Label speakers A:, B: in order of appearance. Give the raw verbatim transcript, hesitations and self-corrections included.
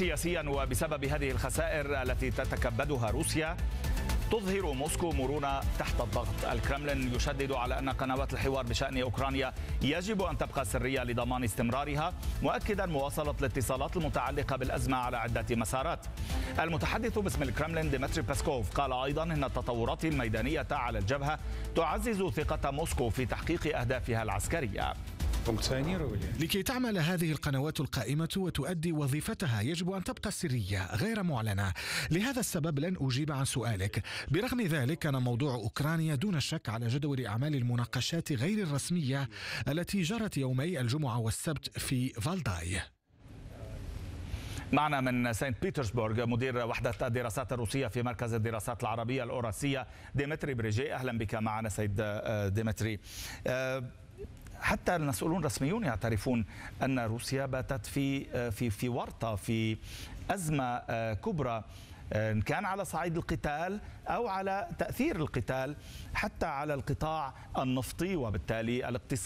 A: سياسيا، وبسبب هذه الخسائر التي تتكبدها روسيا تظهر موسكو مرونة تحت الضغط. الكرملين يشدد على أن قنوات الحوار بشأن أوكرانيا يجب أن تبقى سرية لضمان استمرارها، مؤكدا مواصلة الاتصالات المتعلقة بالأزمة على عدة مسارات. المتحدث باسم الكرملين ديمتري بيسكوف قال أيضا أن التطورات الميدانية على الجبهة تعزز ثقة موسكو في تحقيق أهدافها العسكرية.
B: لكي تعمل هذه القنوات القائمة وتؤدي وظيفتها يجب أن تبقى سرية غير معلنة. لهذا السبب لن أجيب عن سؤالك. برغم ذلك كان موضوع أوكرانيا دون شك على جدول أعمال المناقشات غير الرسمية التي جرت يومي الجمعة والسبت في فالداي.
A: معنا من سانت بيترسبورغ مدير وحدة الدراسات الروسية في مركز الدراسات العربية الأوراسية ديمتري بريجي. أهلا بك معنا سيد ديمتري. حتى المسؤولون الرسميون يعترفون أن روسيا باتت في في في ورطة، في أزمة كبرى، إن كان على صعيد القتال أو على تأثير القتال حتى على القطاع النفطي وبالتالي الاقتصاد.